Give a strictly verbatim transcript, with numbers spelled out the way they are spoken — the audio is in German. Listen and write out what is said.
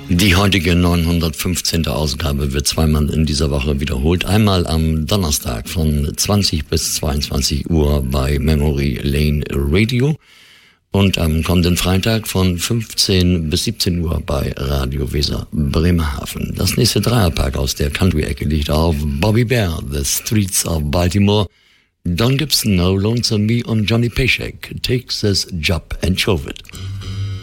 Die heutige neunhundertfünfzehnte Ausgabe wird zweimal in dieser Woche wiederholt. Einmal am Donnerstag von zwanzig bis zweiundzwanzig Uhr bei Memory Lane Radio und am kommenden Freitag von fünfzehn bis siebzehn Uhr bei Radio Weser Bremerhaven. Das nächste Dreierpack aus der Country-Ecke liegt auf Bobby Bear, The Streets of Baltimore, Don Gibson, No Lonesome Me und Johnny Paycheck, Take This Job and Shove It.